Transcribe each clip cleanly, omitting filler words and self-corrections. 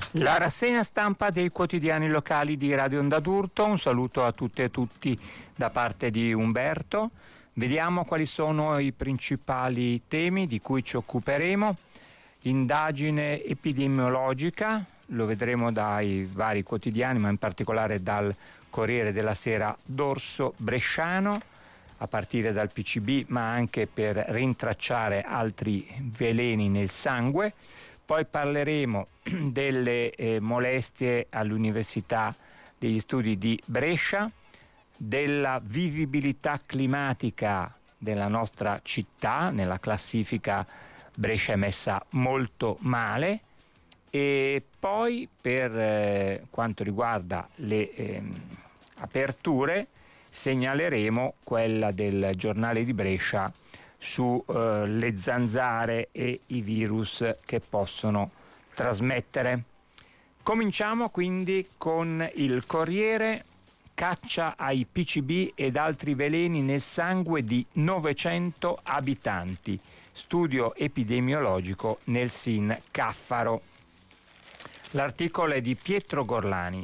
La rassegna stampa dei quotidiani locali di Radio Onda d'Urto. Un saluto a tutte e tutti da parte di Umberto. Vediamo quali sono i principali temi di cui ci occuperemo. Indagine epidemiologica, lo vedremo dai vari quotidiani, ma in particolare dal Corriere della Sera d'Orso Bresciano, a partire dal PCB, ma anche per rintracciare altri veleni nel sangue. Poi parleremo delle molestie all'Università degli Studi di Brescia, della vivibilità climatica della nostra città. Nella classifica Brescia è messa molto male. E poi per quanto riguarda le aperture segnaleremo quella del Giornale di Brescia su le zanzare e i virus che possono trasmettere. Cominciamo quindi con il Corriere. Caccia ai PCB ed altri veleni nel sangue di 900 abitanti. Studio epidemiologico nel SIN Caffaro. L'articolo è di Pietro Gorlani.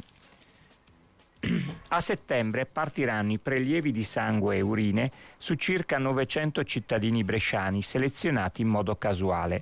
A settembre partiranno i prelievi di sangue e urine su circa 900 cittadini bresciani selezionati in modo casuale.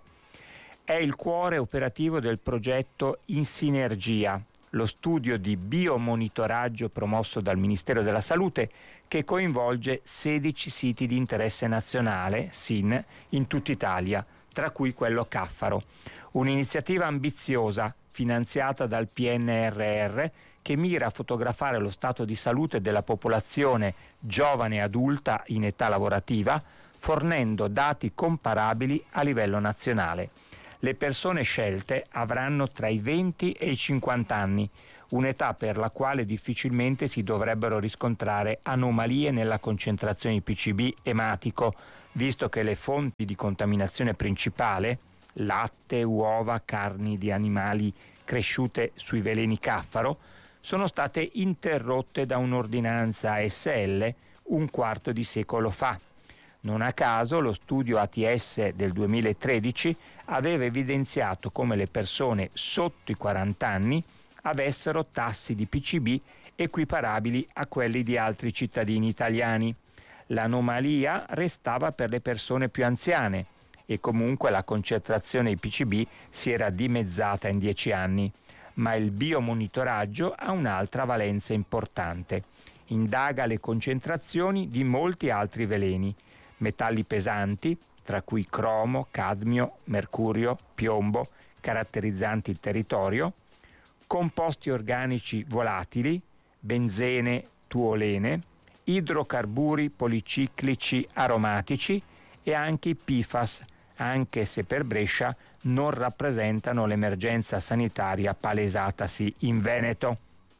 È il cuore operativo del progetto In Sinergia, lo studio di biomonitoraggio promosso dal Ministero della Salute che coinvolge 16 siti di interesse nazionale, SIN, in tutta Italia, tra cui quello Caffaro. Un'iniziativa ambiziosa, finanziata dal PNRR, che mira a fotografare lo stato di salute della popolazione giovane e adulta in età lavorativa, fornendo dati comparabili a livello nazionale. Le persone scelte avranno tra i 20 e i 50 anni, un'età per la quale difficilmente si dovrebbero riscontrare anomalie nella concentrazione di PCB ematico, visto che le fonti di contaminazione principale, latte, uova, carni di animali cresciute sui veleni Caffaro, sono state interrotte da un'ordinanza ASL un quarto di secolo fa. Non a caso lo studio ATS del 2013 aveva evidenziato come le persone sotto i 40 anni avessero tassi di PCB equiparabili a quelli di altri cittadini italiani. L'anomalia restava per le persone più anziane e comunque la concentrazione di PCB si era dimezzata in 10 anni. Ma il biomonitoraggio ha un'altra valenza importante. Indaga le concentrazioni di molti altri veleni, metalli pesanti, tra cui cromo, cadmio, mercurio, piombo, caratterizzanti il territorio, composti organici volatili, benzene, tuolene, idrocarburi policiclici aromatici e anche i PFAS, anche se per Brescia non rappresentano l'emergenza sanitaria palesatasi in Veneto.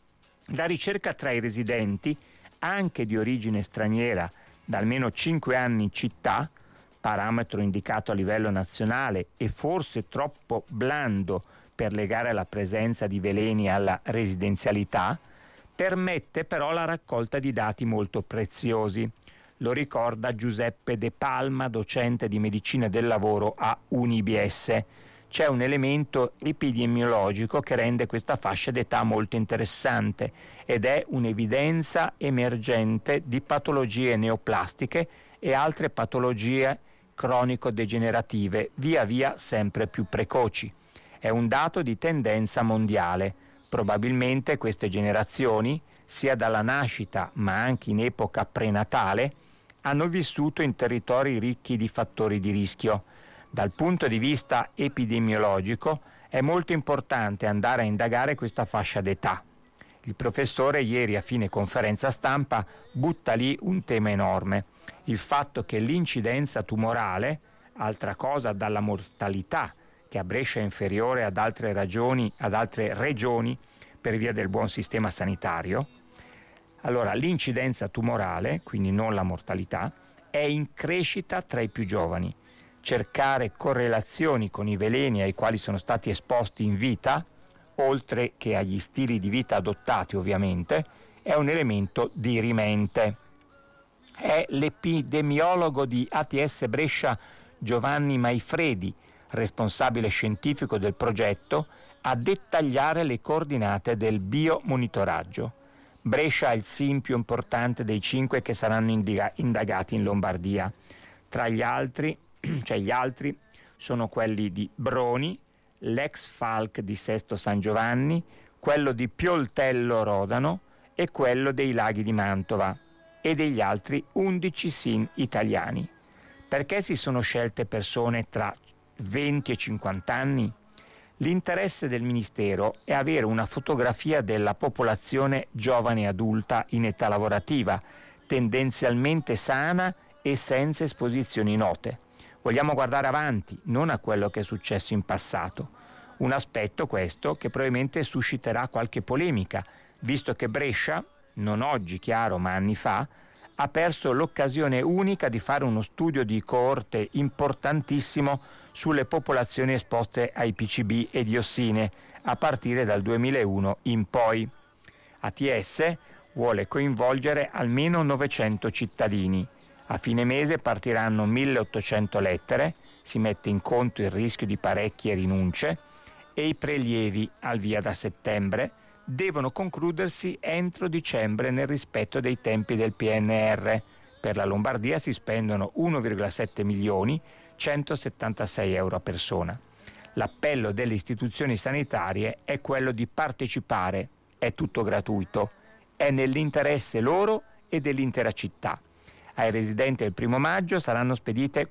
La ricerca tra i residenti, anche di origine straniera, da almeno 5 anni in città, parametro indicato a livello nazionale e forse troppo blando per legare la presenza di veleni alla residenzialità, permette però la raccolta di dati molto preziosi. Lo ricorda Giuseppe De Palma, docente di medicina del lavoro a UniBS. C'è un elemento epidemiologico che rende questa fascia d'età molto interessante ed è un'evidenza emergente di patologie neoplastiche e altre patologie cronico-degenerative via via sempre più precoci. È un dato di tendenza mondiale. Probabilmente queste generazioni, sia dalla nascita ma anche in epoca prenatale, hanno vissuto in territori ricchi di fattori di rischio. Dal punto di vista epidemiologico è molto importante andare a indagare questa fascia d'età. Il professore ieri a fine conferenza stampa butta lì un tema enorme, il fatto che l'incidenza tumorale, altra cosa dalla mortalità, che a Brescia è inferiore ad altre regioni per via del buon sistema sanitario. Allora, l'incidenza tumorale, quindi non la mortalità, è in crescita tra i più giovani. Cercare correlazioni con i veleni ai quali sono stati esposti in vita, oltre che agli stili di vita adottati ovviamente, è un elemento dirimente. È l'epidemiologo di ATS Brescia Giovanni Maifredi, responsabile scientifico del progetto, a dettagliare le coordinate del biomonitoraggio. Brescia è il SIN più importante dei 5 che saranno indagati in Lombardia. Tra gli altri, gli altri sono quelli di Broni, l'ex Falc di Sesto San Giovanni, quello di Pioltello Rodano e quello dei Laghi di Mantova e degli altri 11 SIN italiani. Perché si sono scelte persone tra 20 e 50 anni? L'interesse del Ministero è avere una fotografia della popolazione giovane e adulta in età lavorativa, tendenzialmente sana e senza esposizioni note. Vogliamo guardare avanti, non a quello che è successo in passato. Un aspetto questo che probabilmente susciterà qualche polemica, visto che Brescia, non oggi chiaro ma anni fa, ha perso l'occasione unica di fare uno studio di coorte importantissimo sulle popolazioni esposte ai PCB e diossine a partire dal 2001 in poi. ATS vuole coinvolgere almeno 900 cittadini. A fine mese partiranno 1800 lettere, si mette in conto il rischio di parecchie rinunce e i prelievi al via da settembre devono concludersi entro dicembre nel rispetto dei tempi del PNR. Per la Lombardia si spendono 1,7 milioni, 176 euro a persona. L'appello delle istituzioni sanitarie è quello di partecipare, è tutto gratuito, è nell'interesse loro e dell'intera città. Ai residenti del 1 maggio saranno spedite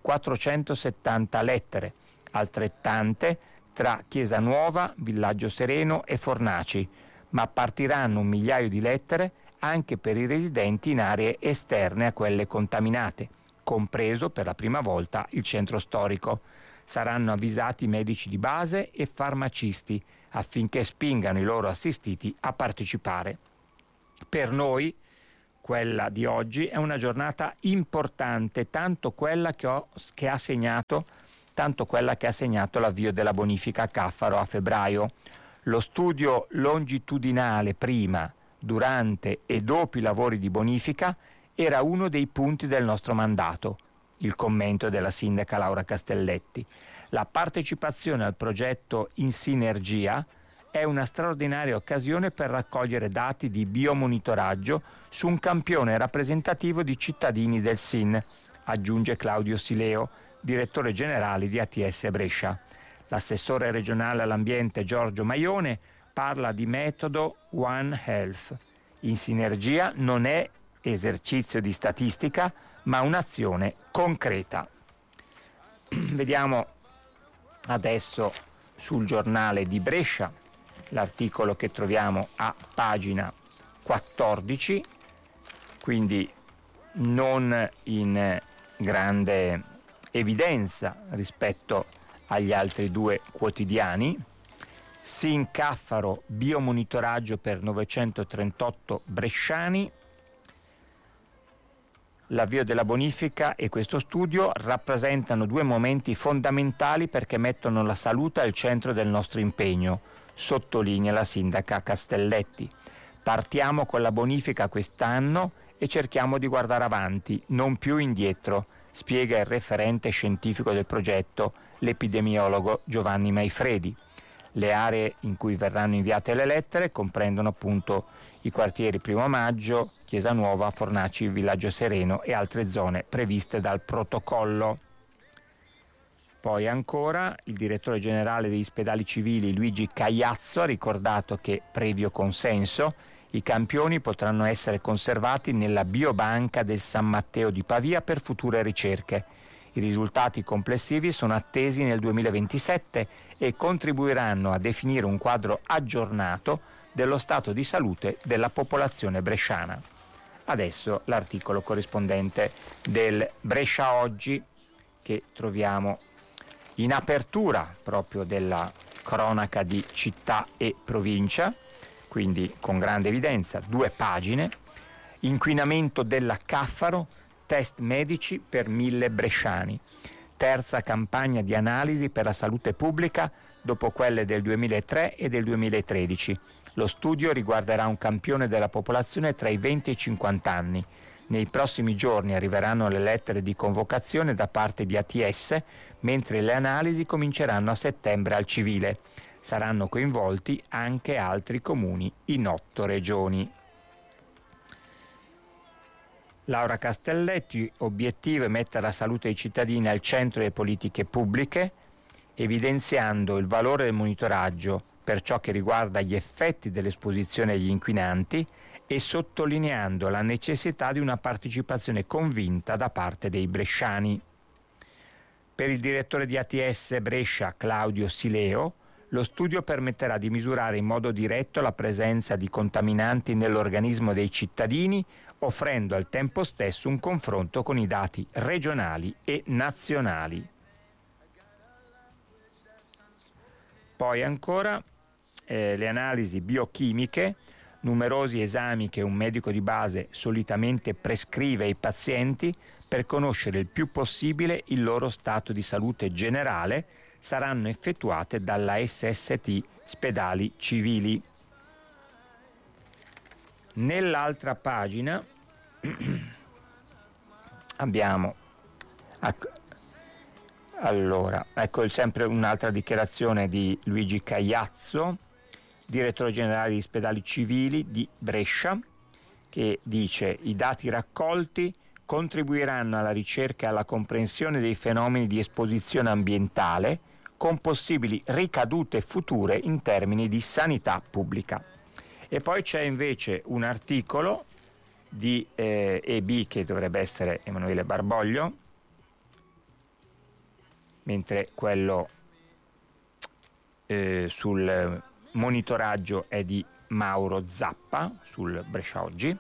470 lettere, altrettante tra Chiesa Nuova, Villaggio Sereno e Fornaci, ma partiranno 1 migliaio di lettere anche per i residenti in aree esterne a quelle contaminate, compreso per la prima volta il centro storico. Saranno avvisati medici di base e farmacisti affinché spingano i loro assistiti a partecipare. Per noi quella di oggi è una giornata importante, tanto quella che ha segnato l'avvio della bonifica a Caffaro a febbraio. Lo studio longitudinale prima, durante e dopo i lavori di bonifica era uno dei punti del nostro mandato. Il commento della sindaca Laura Castelletti. La partecipazione al progetto in sinergia è una straordinaria occasione per raccogliere dati di biomonitoraggio su un campione rappresentativo di cittadini del SIN, aggiunge Claudio Sileo, direttore generale di ATS Brescia. L'assessore regionale all'ambiente Giorgio Maione parla di metodo One Health. In sinergia non è esercizio di statistica, ma un'azione concreta. Vediamo adesso sul giornale di Brescia l'articolo che troviamo a pagina 14, quindi non in grande evidenza rispetto agli altri due quotidiani. SIN Caffaro, biomonitoraggio per 938 bresciani. L'avvio della bonifica e questo studio rappresentano due momenti fondamentali perché mettono la salute al centro del nostro impegno, sottolinea la sindaca Castelletti. Partiamo con la bonifica quest'anno e cerchiamo di guardare avanti, non più indietro, spiega il referente scientifico del progetto, l'epidemiologo Giovanni Maifredi. Le aree in cui verranno inviate le lettere comprendono appunto i quartieri 1 Maggio, Chiesa Nuova, Fornaci, Villaggio Sereno e altre zone previste dal protocollo. Poi ancora il direttore generale degli ospedali civili Luigi Cagliazzo ha ricordato che, previo consenso, i campioni potranno essere conservati nella biobanca del San Matteo di Pavia per future ricerche. I risultati complessivi sono attesi nel 2027 e contribuiranno a definire un quadro aggiornato dello stato di salute della popolazione bresciana. Adesso l'articolo corrispondente del Brescia Oggi che troviamo in apertura proprio della cronaca di città e provincia, quindi con grande evidenza, 2 pagine. Inquinamento della Caffaro, test medici per 1000 bresciani. Terza campagna di analisi per la salute pubblica dopo quelle del 2003 e del 2013. Lo studio riguarderà un campione della popolazione tra i 20 e i 50 anni. Nei prossimi giorni arriveranno le lettere di convocazione da parte di ATS, mentre le analisi cominceranno a settembre al civile. Saranno coinvolti anche altri comuni in 8 regioni. Laura Castelletti, obiettivo è mettere la salute dei cittadini al centro delle politiche pubbliche, evidenziando il valore del monitoraggio per ciò che riguarda gli effetti dell'esposizione agli inquinanti e sottolineando la necessità di una partecipazione convinta da parte dei bresciani. Per il direttore di ATS Brescia, Claudio Sileo, lo studio permetterà di misurare in modo diretto la presenza di contaminanti nell'organismo dei cittadini, offrendo al tempo stesso un confronto con i dati regionali e nazionali. Poi ancora le analisi biochimiche, numerosi esami che un medico di base solitamente prescrive ai pazienti per conoscere il più possibile il loro stato di salute generale, saranno effettuate dalla SST Spedali Civili. Nell'altra pagina abbiamo sempre un'altra dichiarazione di Luigi Cagliazzo, direttore generale di Spedali Civili di Brescia, che dice: i dati raccolti contribuiranno alla ricerca e alla comprensione dei fenomeni di esposizione ambientale con possibili ricadute future in termini di sanità pubblica. E poi c'è invece un articolo di EB, che dovrebbe essere Emanuele Barboglio, mentre quello sul monitoraggio è di Mauro Zappa sul Brescia Oggi,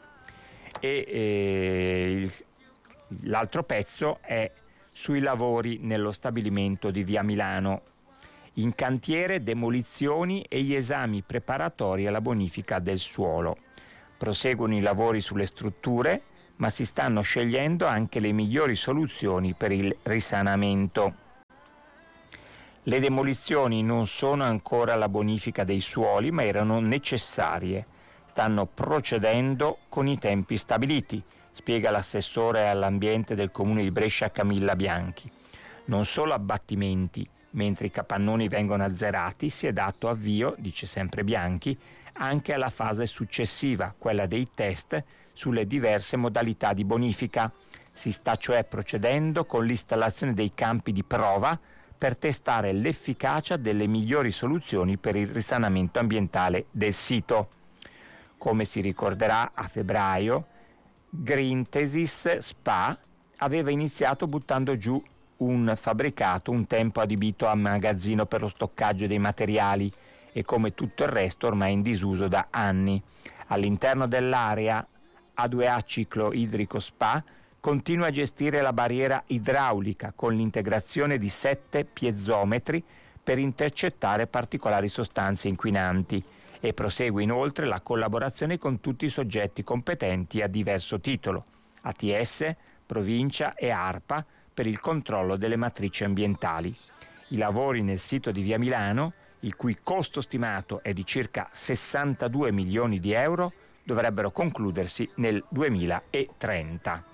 e l'altro pezzo è sui lavori nello stabilimento di Via Milano. In cantiere demolizioni e gli esami preparatori alla bonifica del suolo. Proseguono i lavori sulle strutture, ma si stanno scegliendo anche le migliori soluzioni per il risanamento. Le demolizioni non sono ancora la bonifica dei suoli, ma erano necessarie. Stanno procedendo con i tempi stabiliti, spiega l'assessore all'ambiente del comune di Brescia Camilla Bianchi. Non solo abbattimenti, mentre i capannoni vengono azzerati, si è dato avvio, dice sempre Bianchi, anche alla fase successiva, quella dei test sulle diverse modalità di bonifica. Si sta cioè procedendo con l'installazione dei campi di prova per testare l'efficacia delle migliori soluzioni per il risanamento ambientale del sito. Come si ricorderà, a febbraio Grintesis SPA aveva iniziato buttando giù un fabbricato un tempo adibito a magazzino per lo stoccaggio dei materiali e, come tutto il resto, ormai in disuso da anni. All'interno dell'area A2A Ciclo Idrico SPA continua a gestire la barriera idraulica con l'integrazione di 7 piezometri per intercettare particolari sostanze inquinanti e prosegue inoltre la collaborazione con tutti i soggetti competenti a diverso titolo, ATS, Provincia e ARPA, per il controllo delle matrici ambientali. I lavori nel sito di Via Milano, il cui costo stimato è di circa 62 milioni di euro, dovrebbero concludersi nel 2030.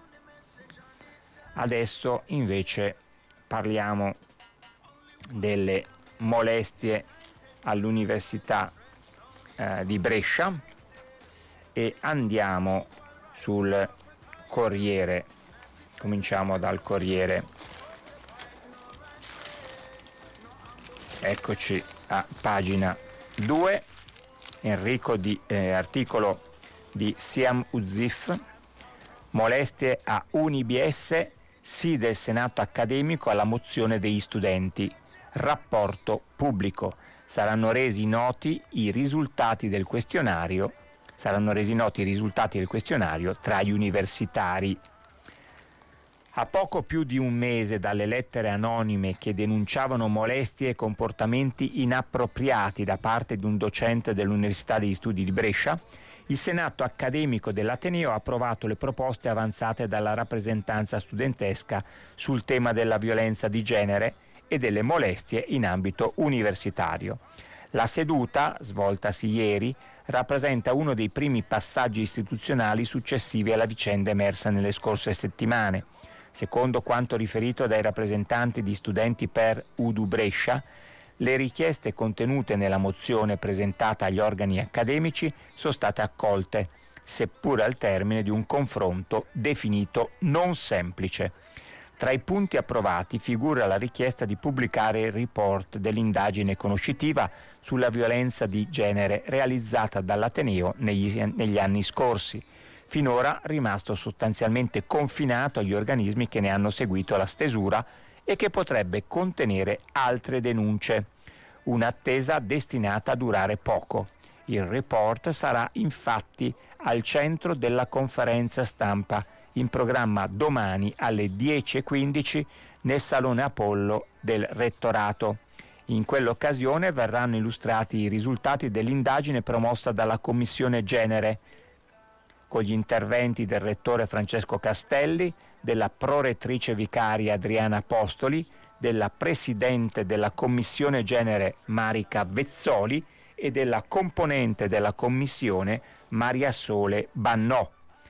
Adesso invece parliamo delle molestie all'Università di Brescia e andiamo sul Corriere. Cominciamo dal Corriere. Eccoci a pagina 2, articolo di Siam Uzif, molestie a UniBS, sì del Senato accademico alla mozione degli studenti, rapporto pubblico. Saranno resi noti i risultati del questionario tra gli universitari. A poco più di un mese dalle lettere anonime che denunciavano molestie e comportamenti inappropriati da parte di un docente dell'Università degli Studi di Brescia, il Senato accademico dell'Ateneo ha approvato le proposte avanzate dalla rappresentanza studentesca sul tema della violenza di genere e delle molestie in ambito universitario. La seduta, svoltasi ieri, rappresenta uno dei primi passaggi istituzionali successivi alla vicenda emersa nelle scorse settimane. Secondo quanto riferito dai rappresentanti di Studenti per Udu Brescia, le richieste contenute nella mozione presentata agli organi accademici sono state accolte, seppur al termine di un confronto definito non semplice. Tra i punti approvati figura la richiesta di pubblicare il report dell'indagine conoscitiva sulla violenza di genere realizzata dall'Ateneo negli anni scorsi, finora rimasto sostanzialmente confinato agli organismi che ne hanno seguito la stesura e che potrebbe contenere altre denunce. Un'attesa destinata a durare poco. Il report sarà infatti al centro della conferenza stampa in programma domani alle 10:15 nel Salone Apollo del Rettorato. In quell'occasione verranno illustrati i risultati dell'indagine promossa dalla Commissione Genere, con gli interventi del rettore Francesco Castelli, della prorettrice vicaria Adriana Apostoli, della presidente della Commissione Genere Marica Vezzoli e della componente della Commissione Maria Sole Bannò.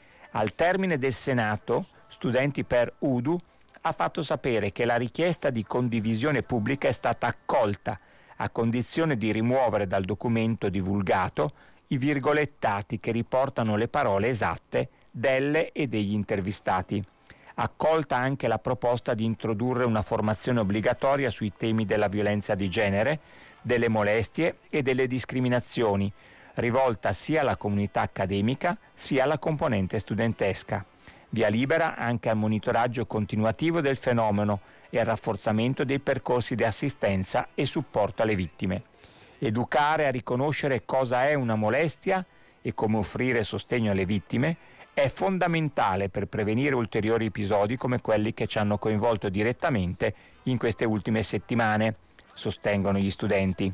Al termine del Senato, Studenti per Udu ha fatto sapere che la richiesta di condivisione pubblica è stata accolta, a condizione di rimuovere dal documento divulgato i virgolettati che riportano le parole esatte delle e degli intervistati. Accolta anche la proposta di introdurre una formazione obbligatoria sui temi della violenza di genere, delle molestie e delle discriminazioni, rivolta sia alla comunità accademica sia alla componente studentesca. Via libera anche al monitoraggio continuativo del fenomeno e al rafforzamento dei percorsi di assistenza e supporto alle vittime. Educare a riconoscere cosa è una molestia e come offrire sostegno alle vittime è fondamentale per prevenire ulteriori episodi come quelli che ci hanno coinvolto direttamente in queste ultime settimane, sostengono gli studenti.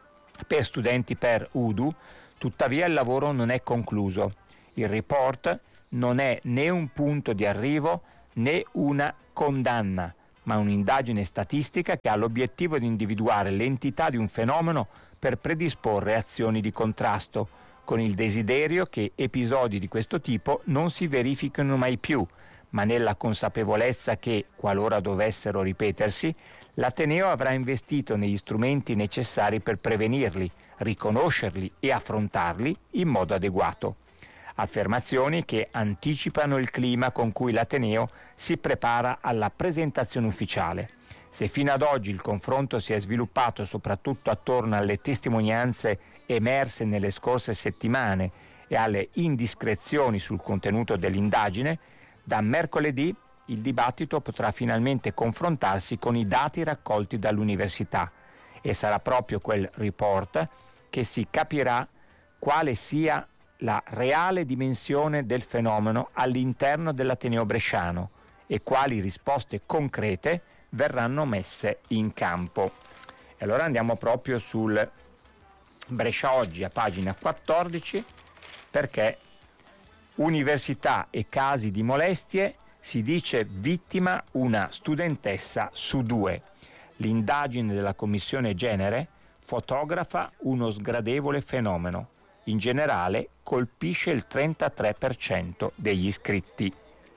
Per Studenti per Udu, tuttavia, il lavoro non è concluso. Il report non è né un punto di arrivo né una condanna, ma un'indagine statistica che ha l'obiettivo di individuare l'entità di un fenomeno per predisporre azioni di contrasto, con il desiderio che episodi di questo tipo non si verifichino mai più, ma nella consapevolezza che, qualora dovessero ripetersi, l'Ateneo avrà investito negli strumenti necessari per prevenirli, riconoscerli e affrontarli in modo adeguato. Affermazioni che anticipano il clima con cui l'Ateneo si prepara alla presentazione ufficiale. Se fino ad oggi il confronto si è sviluppato soprattutto attorno alle testimonianze emerse nelle scorse settimane e alle indiscrezioni sul contenuto dell'indagine, da mercoledì il dibattito potrà finalmente confrontarsi con i dati raccolti dall'università e sarà proprio quel report che si capirà quale sia la reale dimensione del fenomeno all'interno dell'Ateneo bresciano e quali risposte concrete verranno messe in campo. E allora andiamo proprio sul Brescia Oggi a pagina 14, perché università e casi di molestie, si dice vittima una studentessa su 2. L'indagine della Commissione Genere fotografa uno sgradevole fenomeno. In generale colpisce il 33% degli iscritti.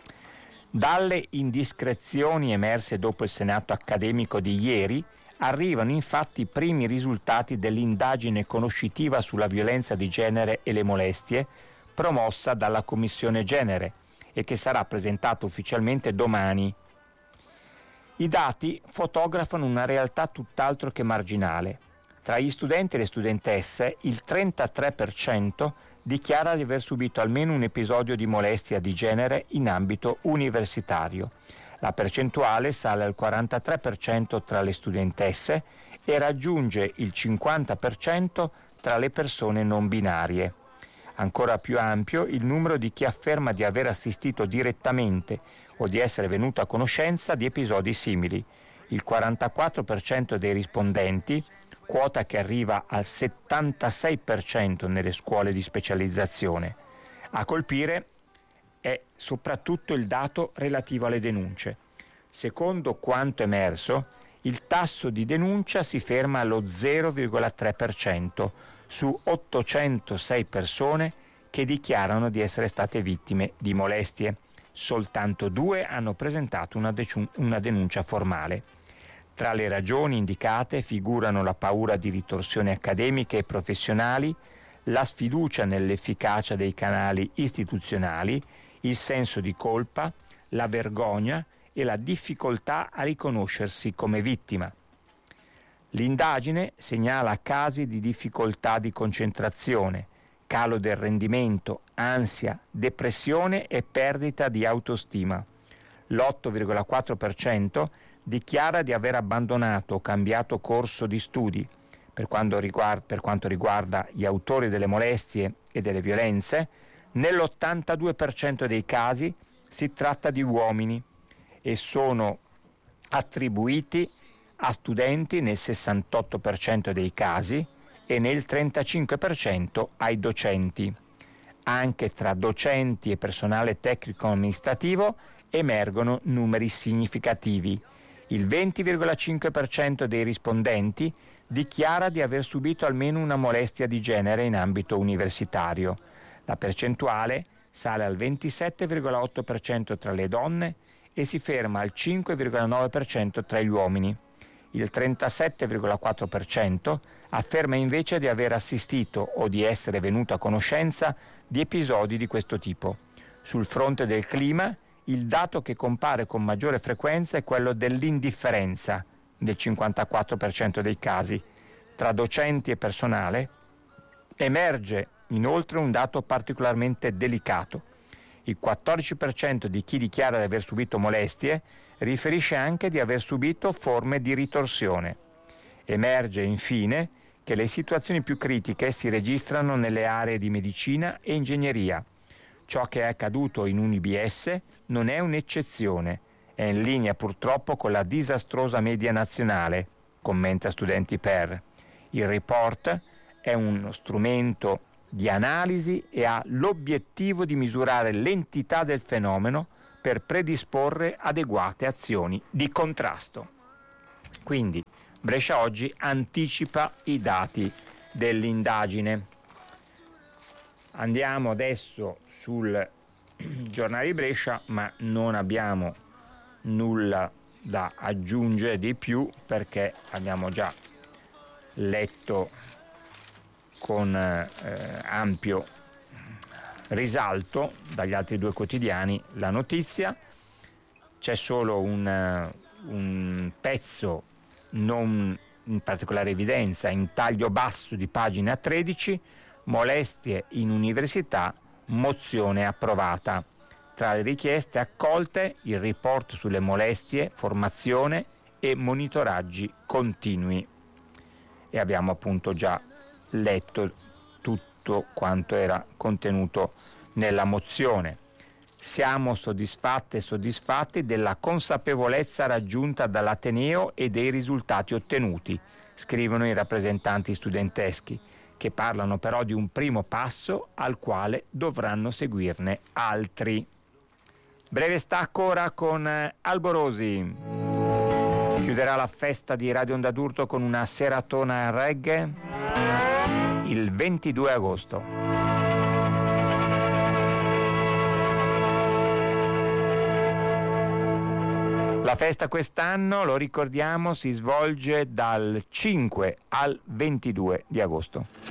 Dalle indiscrezioni emerse dopo il senato accademico di ieri arrivano infatti i primi risultati dell'indagine conoscitiva sulla violenza di genere e le molestie promossa dalla Commissione Genere e che sarà presentata ufficialmente domani. I dati fotografano una realtà tutt'altro che marginale. Tra gli studenti e le studentesse il 33% dichiara di aver subito almeno un episodio di molestia di genere in ambito universitario. La percentuale sale al 43% tra le studentesse e raggiunge il 50% tra le persone non binarie. Ancora più ampio il numero di chi afferma di aver assistito direttamente o di essere venuto a conoscenza di episodi simili. Il 44% dei rispondenti, quota che arriva al 76% nelle scuole di specializzazione. A colpire è soprattutto il dato relativo alle denunce. Secondo quanto emerso, Il tasso di denuncia si ferma allo 0,3% su 806 persone che dichiarano di essere state vittime di molestie. Soltanto 2 hanno presentato una denuncia formale. Tra le ragioni indicate figurano la paura di ritorsioni accademiche e professionali, la sfiducia nell'efficacia dei canali istituzionali, il senso di colpa, la vergogna e la difficoltà a riconoscersi come vittima. L'indagine segnala casi di difficoltà di concentrazione, calo del rendimento, ansia, depressione e perdita di autostima. L'8,4% dichiara di aver abbandonato o cambiato corso di studi. Per quanto riguarda gli autori delle molestie e delle violenze, nell'82% dei casi si tratta di uomini e sono attribuiti a studenti nel 68% dei casi e nel 35% ai docenti. Anche tra docenti e personale tecnico-amministrativo emergono numeri significativi. Il 20,5% dei rispondenti dichiara di aver subito almeno una molestia di genere in ambito universitario. La percentuale sale al 27,8% tra le donne e si ferma al 5,9% tra gli uomini. Il 37,4% afferma invece di aver assistito o di essere venuto a conoscenza di episodi di questo tipo. Sul fronte del clima, il dato che compare con maggiore frequenza è quello dell'indifferenza, del 54% dei casi. Tra docenti e personale emerge inoltre un dato particolarmente delicato. Il 14% di chi dichiara di aver subito molestie riferisce anche di aver subito forme di ritorsione. Emerge infine che le situazioni più critiche si registrano nelle aree di medicina e ingegneria. Ciò che è accaduto in un IBS non è un'eccezione, è in linea purtroppo con la disastrosa media nazionale, commenta Studenti Per. Il report è uno strumento di analisi e ha l'obiettivo di misurare l'entità del fenomeno per predisporre adeguate azioni di contrasto. Quindi Brescia Oggi anticipa i dati dell'indagine. Andiamo adesso sul giornale di Brescia, ma non abbiamo nulla da aggiungere di più perché abbiamo già letto con ampio risalto dagli altri 2 quotidiani la notizia. C'è solo un pezzo non in particolare evidenza in taglio basso di pagina 13, molestie in università, mozione approvata. Tra le richieste accolte il report sulle molestie, formazione e monitoraggi continui. E abbiamo appunto già letto tutto quanto era contenuto nella mozione. Siamo soddisfatte e soddisfatti della consapevolezza raggiunta dall'Ateneo e dei risultati ottenuti, scrivono i rappresentanti studenteschi, che parlano però di un primo passo al quale dovranno seguirne altri. Breve stacco ora con Alborosi. Chiuderà la festa di Radio Onda d'Urto con una seratona reggae il 22 agosto. La festa quest'anno, lo ricordiamo, si svolge dal 5 al 22 di agosto.